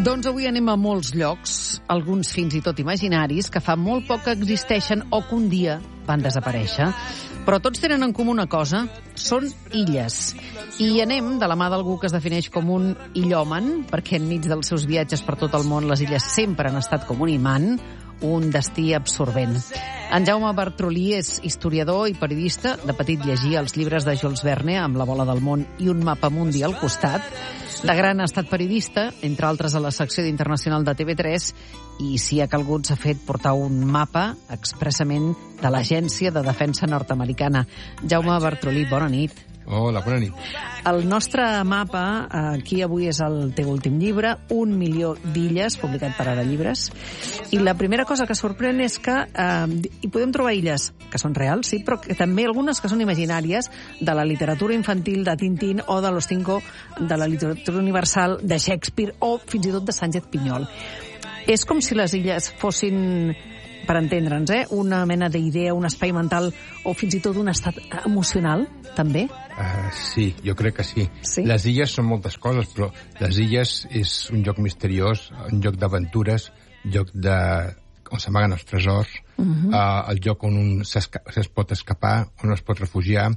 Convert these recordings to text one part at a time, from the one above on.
Doncs avui anem a molts llocs, alguns fins i tot imaginaris, que fa molt poc que existeixen o que un dia van desaparèixer. Però tots tenen en comú una cosa, són illes. I anem de la mà d'algú que es defineix com un illòman, perquè enmig dels seus viatges per tot el món les illes sempre han estat com un imant, un destí absorbent. En Jaume Bartrolí és historiador i periodista. De petit llegia els llibres de Jules Verne amb La bola del món i un mapa mundi al costat. De gran ha estat periodista, entre altres a la secció d'Internacional de TV3, i si ha calgut s'ha fet portar un mapa expressament de l'Agència de Defensa Nord-americana. Jaume Bartrolí, bona nit. Hola, bona nit. El nostre mapa, aquí avui és el teu últim llibre, 1 milió d'illes, publicat per Ara Llibres. I la primera cosa que sorprèn és que hi podem trobar illes que són reals, sí, però que també algunes que són imaginàries, de la literatura infantil de Tintín o de Los Cinco, de la literatura universal de Shakespeare o fins i tot de Sánchez Pinyol. És com si les illes fossin, per entendre'ns, una mena d'idea, un espai mental o fins i tot un estat emocional, també? Sí, jo crec que sí. Sí. Les illes són moltes coses, però les illes és un lloc misteriós, un lloc d'aventures, un lloc on s'amaguen els tresors, el lloc on un es pot escapar, on es pot refugiar,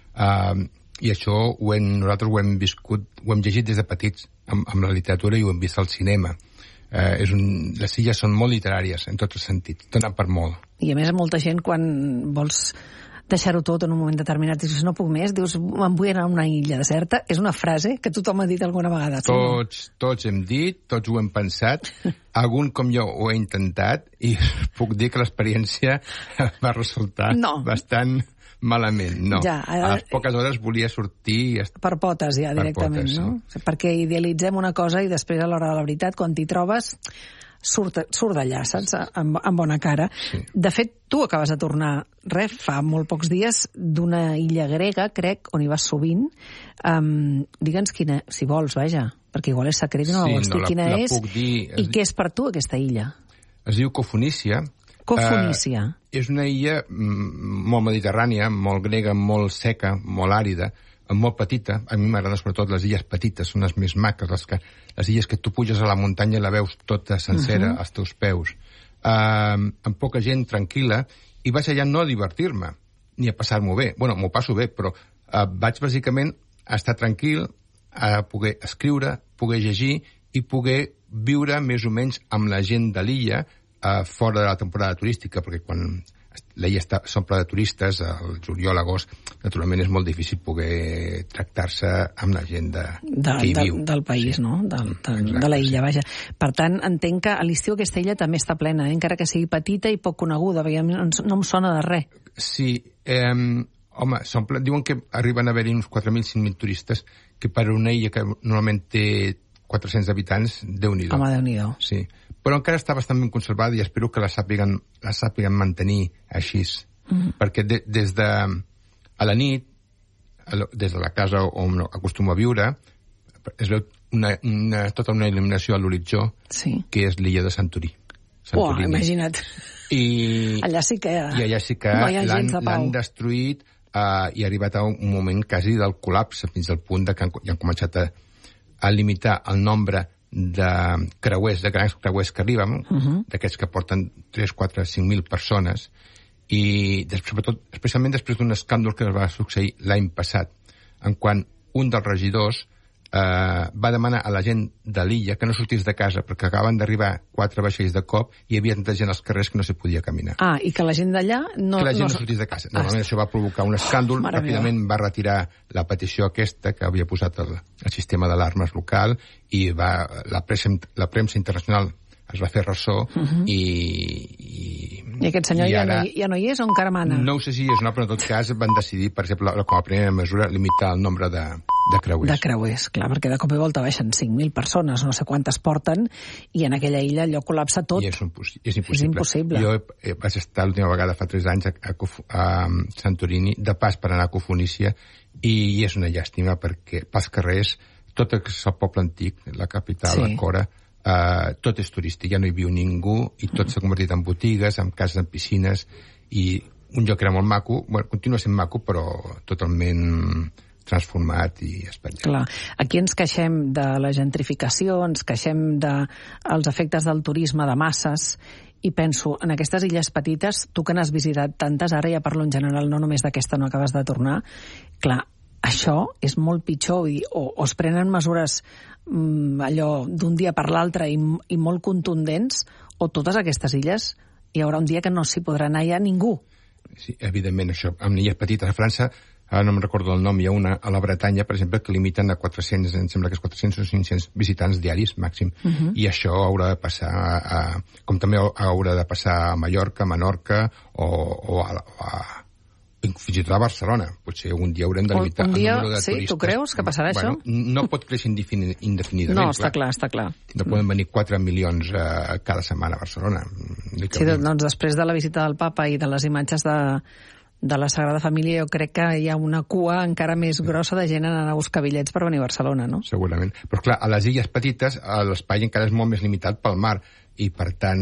i això nosaltres ho hem viscut, ho hem llegit des de petits amb la literatura i ho hem vist al cinema. Les illes són molt literàries en tots els sentits, donen per molt. I a més molta gent quan vols deixar-ho tot en un moment determinat, dius, no puc més, dius, me'n vull anar a una illa deserta. És una frase que tothom ha dit alguna vegada. Tots hem dit, tots ho hem pensat, algun com jo ho he intentat i puc dir que l'experiència va resultar bastant malament, no. Ja, a les poques hores volia sortir... Per potes, ja, directament, potes, no? Sí. Perquè idealitzem una cosa i després, a l'hora de la veritat, quan t'hi trobes, surt d'allà, saps? Amb bona cara. Sí. De fet, tu acabes de tornar, fa molt pocs dies, d'una illa grega, crec, on hi vas sovint. Digue'ns quina, si vols, vaja, perquè igual és secret i no la vols dir. Quina és i què és per tu aquesta illa? Es diu Cofonícia. Cofonícia. És una illa molt mediterrània, molt grega, molt seca, molt àrida, molt petita. A mi m'agraden sobretot les illes petites, són les més maques, les illes que tu puges a la muntanya i la veus tota sencera als teus peus. Amb poca gent, tranquil·la, i vaig allà no a divertir-me, ni a passar-m'ho bé. Bueno, m'ho passo bé, però vaig bàsicament a estar tranquil, a poder escriure, poder llegir i poder viure més o menys amb la gent de l'illa, fora de la temporada turística, perquè quan l'illa s'omple de turistes, el juliol, agost, naturalment és molt difícil poder tractar-se amb la gent que hi viu. Del país, sí. No? De la illa, vaja. Per tant, entenc que a l'estiu aquesta illa també està plena, encara que sigui petita i poc coneguda, perquè no em sona de res. Sí, home, diuen que arriben a haver-hi uns 4.000, 5.000 turistes, que per una illa que normalment té 400 habitants, Déu-n'hi-do. Home, Déu-n'hi-do. Sí. Però encara està bastant ben conservada i espero que la sàpiguen mantenir així. Perquè des de a la nit, des de la casa on acostumo a viure, es veu tota una il·luminació a l'horitzó, que és l'illa de Santorí. Imagina't. Allà sí que l'han destruït i ha arribat a un moment quasi del col·lapse, fins al punt que han començat a limitar el nombre de creuers, de grans creuers que arriben, d'aquests que porten 3, 4, 5.000 persones, i sobretot, especialment després d'un escàndol que va succeir l'any passat, en quan un dels regidors va demanar a la gent de l'illa que no sortís de casa perquè acabaven d'arribar 4 vaixells de cop i hi havia tanta gent als carrers que no se podia caminar. I que la gent d'allà no... Que la gent no sortís de casa. Normalment això va provocar un escàndol, ràpidament va retirar la petició aquesta que havia posat el sistema d'alarmes local i la premsa internacional es va fer ressò I aquest senyor ja no hi és o encara mana? No ho sé si és una, però en tot cas van decidir, per exemple, com a primera mesura, limitar el nombre de creuers. De creuers, clar, perquè de cop i volta baixen 5.000 persones, no sé quantes porten, i en aquella illa allò col·lapsa tot. I és impossible. Jo vaig estar l'última vegada fa 3 anys a Santorini, de pas per anar a Cofonícia, i és una llàstima perquè pels carrers, tot el poble antic, la capital, la Cora, tot és turístic, ja no hi viu ningú i tot s'ha convertit en botigues, en cases, en piscines, i un lloc que era molt maco, bueno, continua sent maco, però totalment transformat i espatllat. Clar. Aquí ens queixem de la gentrificació, ens queixem dels efectes del turisme de masses, i penso, en aquestes illes petites, tu que n'has visitat tantes, ara ja parlo en general, no només d'aquesta, no acabes de tornar, clar, això és molt pitjor, vull dir, o es prenen mesures allò d'un dia per l'altre i molt contundents, o totes aquestes illes hi haurà un dia que no s'hi podrà anar ja ningú. Sí, evidentment, això. En illes petites a França, no me'n recordo el nom, hi ha una a la Bretanya, per exemple, que limiten a 400, em sembla que és 400 o 500 visitants diaris màxim. I això haurà de passar, com també haurà de passar a Mallorca, a Menorca, o fins i tot a Barcelona. Potser un dia haurem de limitar el número de turistes. Sí, tu creus que passarà això? No pot créixer indefinidament. No, està clar. No poden venir 4 milions cada setmana a Barcelona. Sí, doncs després de la visita del papa i de les imatges de la Sagrada Família, jo crec que hi ha una cua encara més grossa de gent anant a buscar bitllets per venir a Barcelona, no? Segurament. Però clar, a les illes petites l'espai encara és molt més limitat pel mar i per tant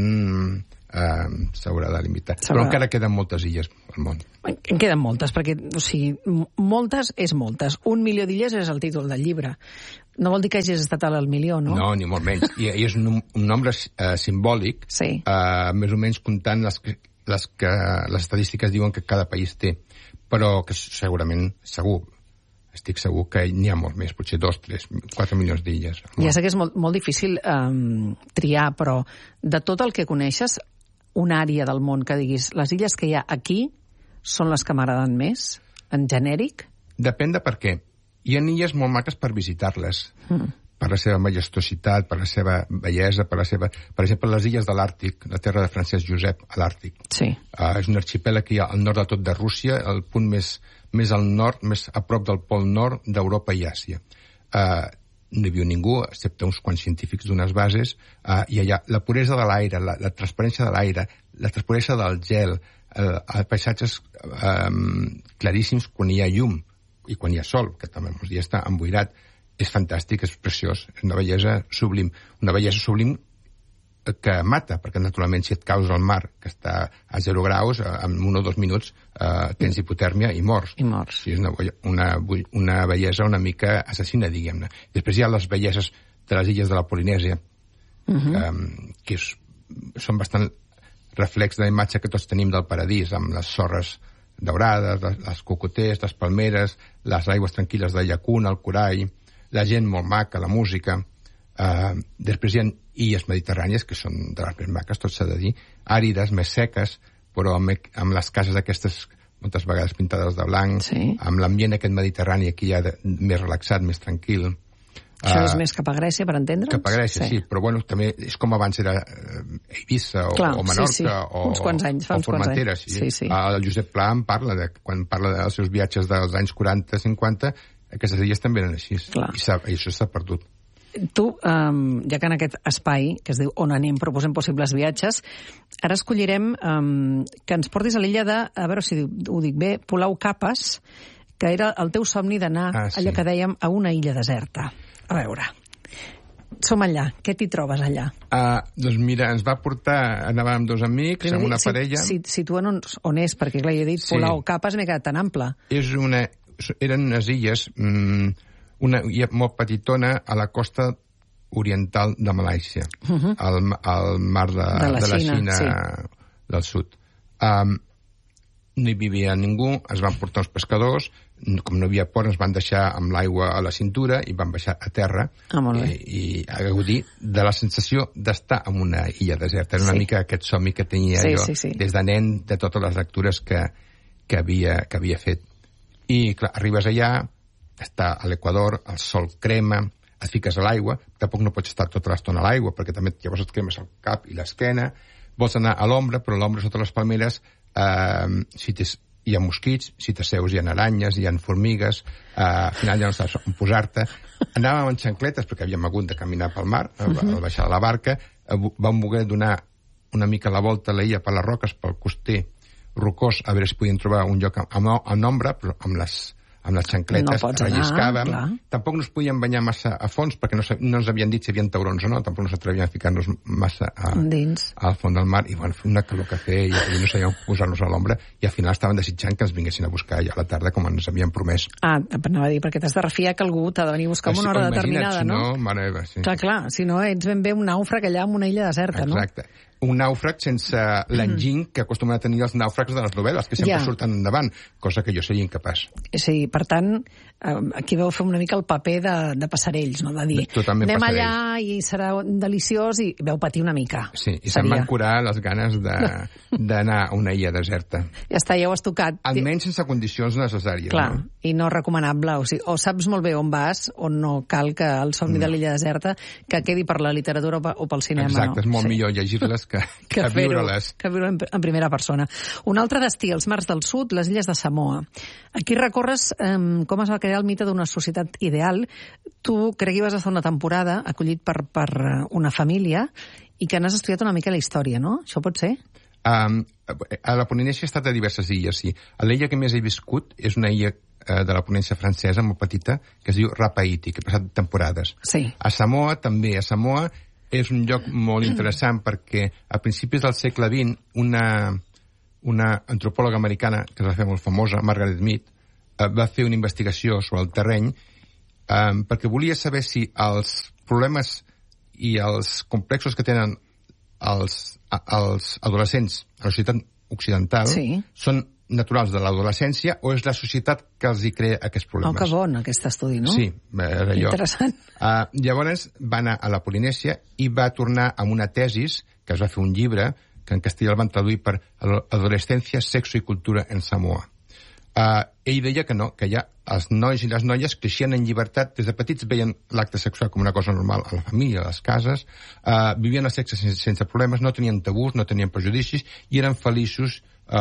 s'haurà de limitar. Però encara queden moltes illes al món. En queden moltes, perquè, o sigui, moltes és moltes. 1 milió d'illes és el títol del llibre. No vol dir que hagis estat al milió, no? No, ni molt menys. I és un nombre simbòlic, sí. Més o menys comptant les estadístiques diuen que cada país té, però que segurament, estic segur que n'hi ha molt més, potser 2, 3, 4 milions d'illes. Ja sé que és molt difícil triar, però de tot el que coneixes, una àrea del món que diguis, les illes que hi ha aquí són les que m'agraden més, en genèric? Depèn de per què. Hi ha illes molt maques per visitar-les, per la seva majestuositat, per la seva bellesa, per exemple, les illes de l'Àrtic, la terra de Francesc Josep, a l'Àrtic. Sí. És un arxipèlag que hi ha al nord de tot de Rússia, el punt més al nord, més a prop del pol nord d'Europa i Àsia. No hi viu ningú, excepte uns quants científics d'unes bases, i allà la puresa de l'aire, la transparència de l'aire, la transparència del gel, paisatges claríssims quan hi ha llum i quan hi ha sol, que també molts dies està emboirat. És fantàstic, és preciós, és una bellesa sublim. Una bellesa sublim que mata, perquè naturalment si et caus al mar, que està a 0 graus, en 1 o 2 minuts tens hipotèrmia i mors. Sí, és una bellesa una mica assassina, diguem-ne. Després hi ha les belleses de les illes de la Polinèsia, que són bastant reflex de la imatge que tots tenim del paradís, amb les sorres daurades, les cocoters, les palmeres, les aigües tranquil·les de llacuna, el corall, la gent molt maca, la música. Després hi ha illes mediterrànies, que són de les més maques, tot s'ha de dir, àrides, més seques, però amb les cases aquestes moltes vegades pintades de blanc, sí. Amb l'ambient aquest mediterrani aquí ja més relaxat, més tranquil. Això és més cap a Grècia, per entendre'ns? Cap a Grècia, sí, però bueno, també és com abans era Eivissa o Menorca o Formentera. Sí. El Josep Pla quan parla dels seus viatges dels anys 40-50, aquestes illes també eren així. I això s'ha perdut. Tu, ja que en aquest espai, que es diu On anem, proposem possibles viatges, ara escollirem que ens portis a l'illa de, a veure si ho dic bé, Pulau Capes, que era el teu somni d'anar, allò que dèiem, a una illa deserta. A veure, som allà. Què t'hi trobes allà? Doncs mira, ens va portar, anàvem amb 2 amics, amb una parella... Situa'n on és, perquè clar, jo he dit Pulau Capes, m'he quedat tan ample. Eren unes illes, una illa molt petitona a la costa oriental de Malàisia, al mar de la Xina del sud. No hi vivia ningú, es van portar uns pescadors, com no hi havia port, ens van deixar amb l'aigua a la cintura i van baixar a terra i a gaudir de la sensació d'estar en una illa deserta. Era una mica aquest somni que tenia jo des de nen, de totes les lectures que havia fet. I clar, arribes allà, està a l'Equador, el sol crema, et fiques a l'aigua, tampoc no pots estar tota l'estona a l'aigua, perquè també llavors et cremes el cap i l'esquena, vols anar a l'ombra, però a l'ombra sota les palmeres hi ha mosquits, si t'asseus hi ha aranyes, hi ha formigues, al final ja no saps on posar-te. Anàvem en xancletes, perquè havíem hagut de caminar pel mar, al baixar de la barca, vam voler donar una mica la volta a l'illa per les roques, pel coster rocós, a veure si podien trobar un lloc en ombra, però amb amb les xancletes, relliscàvem. Clar. Tampoc no ens podíem banyar massa a fons, perquè no ens havien dit si hi havia taurons o no, tampoc no s'atrevien a ficar-nos massa al fons del mar, i bueno, fer una calor que feia, i no sabíem posar-nos a l'ombra, i al final estaven desitjant que ens vinguessin a buscar ja a la tarda, com ens havien promès. Anava a dir, perquè t'has de refiar que algú t'ha de venir a buscar en una hora determinada, no? Si no, mare meva, sí. Clar, si no ets ben bé un nàufrag allà en una illa deserta, no? Exacte. Un nàufrag sense l'enginy que acostumen a tenir els nàufrags de les novel·les, que sempre surten endavant, cosa que jo seria incapaç. Sí, per tant, aquí vau fer una mica el paper de passarells, no? De dir, anem allà i serà deliciós, i vau patir una mica. Sí, i se'n van curar les ganes d'anar a una illa deserta. Ja està, ja ho has tocat. Almenys sense condicions necessàries. Clar, no? I no recomanable. O saps molt bé on vas, on no cal que el somni de l'illa deserta que quedi per la literatura o pel cinema. Exacte, és molt millor llegir-les que viure-les. Que viure en primera persona. Un altre destí, els mars del sud, les illes de Samoa. Aquí recorres com es va crear el mite d'una societat ideal. Tu crec que vas a fer una temporada acollit per una família i que n'has estudiat una mica la història, no? Això pot ser? A la Polinèsia he estat a diverses illes, sí. L'illa que més he viscut és una illa de la Ponència francesa, molt petita, que es diu Rapaiti, que he passat temporades. Sí. A Samoa, també. A Samoa és un lloc molt interessant perquè a principis del segle XX una antropòloga americana que es va fer molt famosa, Margaret Mead, va fer una investigació sobre el terreny perquè volia saber si els problemes i els complexos que tenen els adolescents a la societat occidental són naturals de l'adolescència o és la societat que els hi crea aquests problemes. Que bon, aquest estudi, no? Sí, era allò. Interessant. Llavors va anar a la Polinèsia i va tornar amb una tesis, que es va fer un llibre, que en castellà el van traduir per Adolescència, Sexo i Cultura en Samoa. Ell deia que no, que ja els nois i les noies creixien en llibertat, des de petits veien l'acte sexual com una cosa normal a la família, a les cases, vivien el sexe sense problemes, no tenien tabús, no tenien prejudicis i eren feliços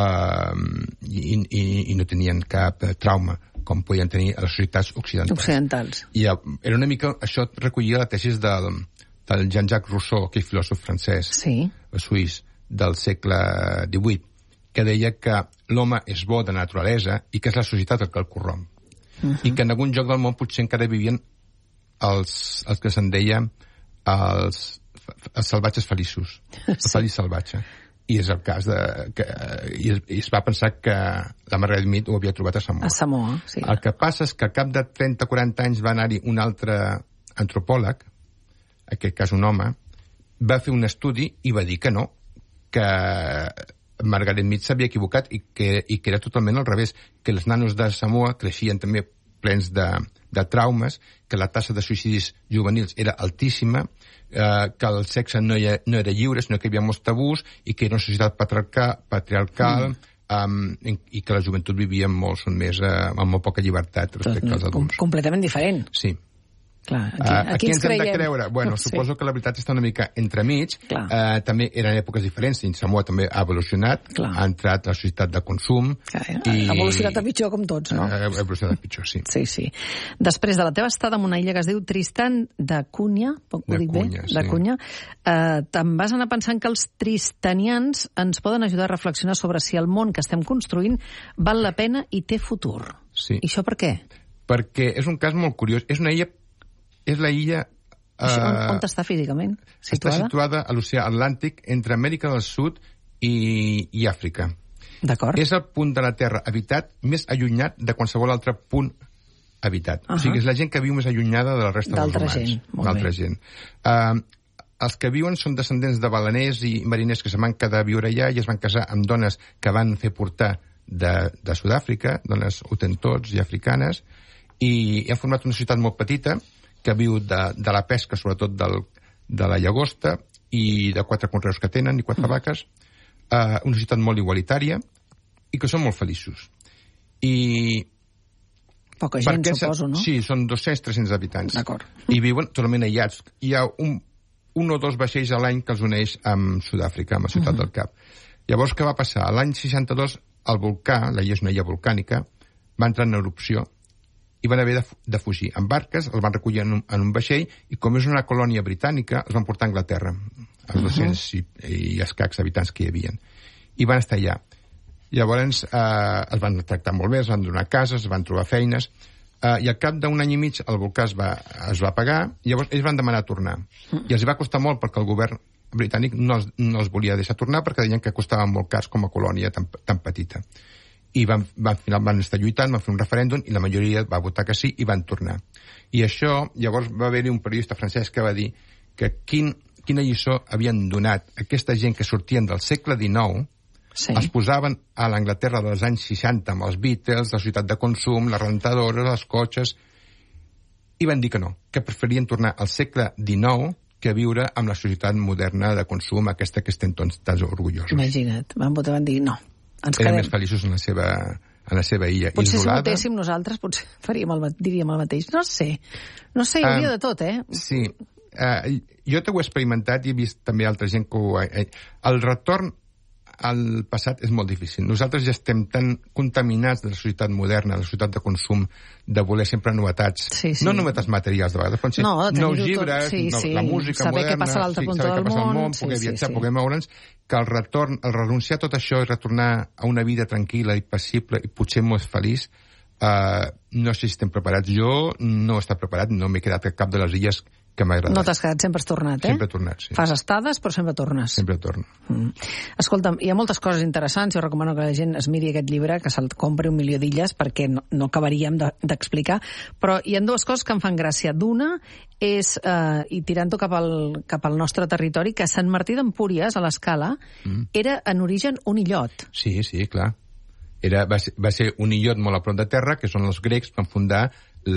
i no tenien cap trauma com podien tenir a les societats occidentals. I era una mica, això recollia la tesis del Jean-Jacques Rousseau, aquell filòsof francès, suís, del segle XVIII, que deia que l'home és bo de naturalesa i que és la societat el que el corromp. I que en algun lloc del món potser encara vivien els que se'n deia els salvatges feliços, el feliç salvatge. I és el cas i es va pensar que la Margaret Mead ho havia trobat a Samoa. A Samoa, sí. El que passa és que al cap de 30-40 anys va anar-hi un altre antropòleg, en aquest cas un home, va fer un estudi i va dir que no, que Margaret Mead s'havia equivocat i que era totalment al revés, que els nanos de Samoa creixien també plens de traumes, que la tassa de suïcidis juvenils era altíssima, que el sexe no era lliure, sinó que hi havia molts tabús i que era una societat patriarcal i que la joventut vivia amb molt poca llibertat respecte als adults. Completament diferent. Sí. Clar, aquí ens hem de creure? Bueno, suposo que la veritat està una mica entremig. També eren èpoques diferents, i Samoa també ha evolucionat, ha entrat la societat de consum. Ha evolucionat a pitjor, com tots, no? Ha evolucionat a pitjor, sí. Sí. Després de la teva estada en una illa que es diu Tristan da Cunha, te'n vas anar pensant que els tristanians ens poden ajudar a reflexionar sobre si el món que estem construint val la pena i té futur. Sí. I això per què? Perquè és un cas molt curiós. És la illa... On està físicament situada? Està situada a l'oceà Atlàntic entre Amèrica del Sud i Àfrica. D'acord. És el punt de la Terra habitat més allunyat de qualsevol altre punt habitat. O sigui, és la gent que viu més allunyada de la resta dels humans. D'altra gent. Els que viuen són descendents de baleners i mariners que se van quedar a viure allà i es van casar amb dones que van fer portar de Sud-àfrica, dones hotentots i africanes, i han format una societat molt petita que viu de la pesca, sobretot de la llagosta, i de 4 conreus que tenen, i 4 vaques, una societat molt igualitària, i que són molt feliços. Poca gent, suposo, no? Sí, són 200-300 habitants. D'acord. I viuen totalment aïllats. Hi ha un o dos vaixells a l'any que els uneix amb Sud-àfrica, amb la ciutat del Cap. Llavors, què va passar? L'any 62, el volcà, l'illa és una illa volcànica, va entrar en erupció, i van haver de fugir. En barques els van recollir en un vaixell i com és una colònia britànica els van portar a Anglaterra, els 200 i escacs habitants que hi havia. I van estar allà. Llavors es van tractar molt bé, es van donar cases, es van trobar feines, i al cap d'un any i mig el volcà es va apagar, i llavors ells van demanar tornar. I els va costar molt perquè el govern britànic no els volia deixar tornar perquè deien que costava molt cars com a colònia tan petita. I al final van estar lluitant, van fer un referèndum i la majoria va votar que sí i van tornar. I això, llavors va haver-hi un periodista francès que va dir que quina lliçó havien donat aquesta gent que sortien del segle XIX, es posaven a l'Anglaterra dels anys 60 amb els Beatles, la societat de consum, les rentadores, els cotxes, i van dir que no, que preferien tornar al segle XIX que viure amb la societat moderna de consum, aquesta que estem tots tan orgullosos. Imagina't, van votar, van dir no. Eren més feliços en la seva illa. Potser si votéssim nosaltres, potser diríem el mateix. No sé, hi hauria de tot, eh? Sí, jo t'ho he experimentat i he vist també altra gent que ho... El retorn al passat és molt difícil. Nosaltres ja estem tan contaminats de la societat moderna, de la societat de consum, de voler sempre novetats. No novetats materials, de vegades, però sí, nous llibres, la música saber moderna, què passa a l'altre punt del món, poder viatjar, poder moure'ns, que el retorn, el renunciar a tot això i retornar a una vida tranquil·la i passible i potser molt feliç, no sé si estem preparats. Jo no he estat preparat, no m'he quedat a cap de les illes que m'ha agradat. No t'has quedat, sempre has tornat, eh? Sempre he tornat, sí. Fas estades, però sempre tornes. Sempre torno. Escolta'm, hi ha moltes coses interessants. Jo recomano que la gent es miri aquest llibre, que se'l compri 1 milió d'illes, perquè no acabaríem d'explicar. Però hi ha dues coses que em fan gràcia. D'una és, i tirant-ho cap al nostre territori, que Sant Martí d'Empúries, a l'Escala, era en origen un illot. Sí, clar. Va ser un illot molt a prop de terra, que són els grecs que van fundar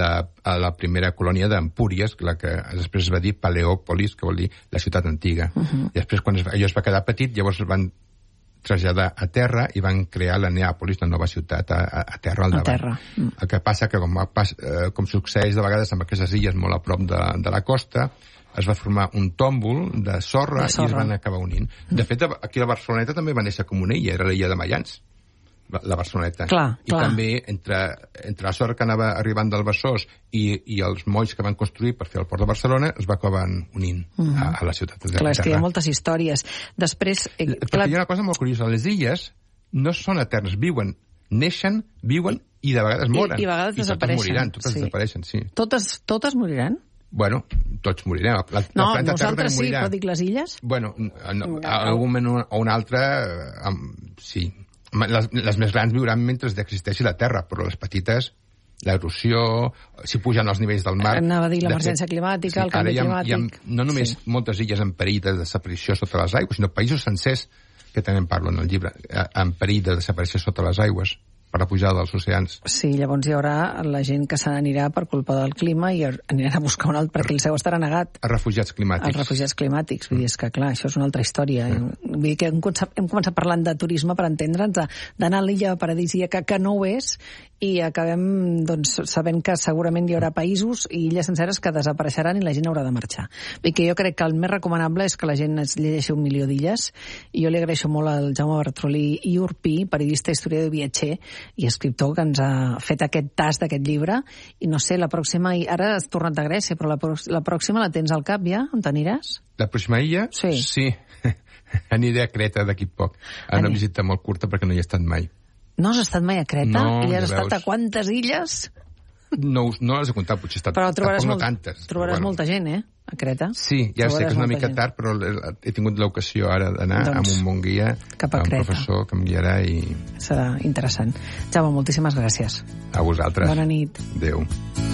la primera colònia d'Empúries, la que després es va dir Paleòpolis, que vol dir la ciutat antiga. I després, quan allò es va quedar petit, llavors es van traslladar a terra i van crear la Neàpolis, la nova ciutat, a terra al davant. El que passa que, com succeeix de vegades amb aquestes illes molt a prop de la costa, es va formar un tòmbol de sorra i es van acabar unint. De fet, aquí a la Barceloneta també va néixer com una illa, era l'illa de Mayans, la Barceloneta. I també entre la sorra que anava arribant del Besòs i els molls que van construir per fer el port de Barcelona es va acabar unint a la ciutat de terra. Clar, és que hi ha moltes històries. Després... Perquè hi ha una cosa molt curiosa. Les illes no són eternes, neixen, viuen i de vegades moren. I a vegades desapareixen. Totes desapareixen, sí. Totes moriran? Bueno, tots morirem. Nosaltres sí, però dic les illes? Bueno, algun moment o un altre, sí. Les més grans viuran mentre existeixi la Terra, però les petites, l'erosió, si pugen els nivells del mar... Anava a dir l'emergència climàtica, el canvi climàtic... No només moltes illes en perill de desaparició sota les aigües, sinó països sencers, que també en parlo en el llibre, en perill de desaparició sota les aigües, per la pujada dels oceans. Sí, llavors hi haurà la gent que se n'anirà per culpa del clima i aniran a buscar un altre, perquè el seu estarà negat. Els refugiats climàtics. Els refugiats climàtics, vull dir, és que clar, això és una altra història. Vull dir que hem començat parlant de turisme per entendre'ns, d'anar a l'illa paradisíaca que no ho és, i acabem doncs, sabent que segurament hi haurà països i illes senceres que desapareixeran i la gent haurà de marxar. Vull dir que jo crec que el més recomanable és que la gent es llegeixi 1 milió d'illes, i jo li agraeixo molt al Jaume Bartrolí i Urpí, periodista, historiador i viatger, i escriptor, que ens ha fet aquest tast d'aquest llibre, i no sé, la pròxima... Ara has tornat de Grècia, però la pròxima la tens al cap ja? On t'aniràs? La pròxima illa? Sí. Aniré a Creta d'aquí poc. Una visita molt curta perquè no hi he estat mai. No has estat mai a Creta? No, I has estat a quantes illes? No les he comptat, potser he estat... Però trobaràs tantes. Trobaràs molta gent, a Creta. Sí, ja sé que és una mica tard, però he tingut l'ocasió ara d'anar amb un bon guia, amb un professor que em guiarà i... Serà interessant. Jaume, moltíssimes gràcies. A vosaltres. Bona nit. Adéu.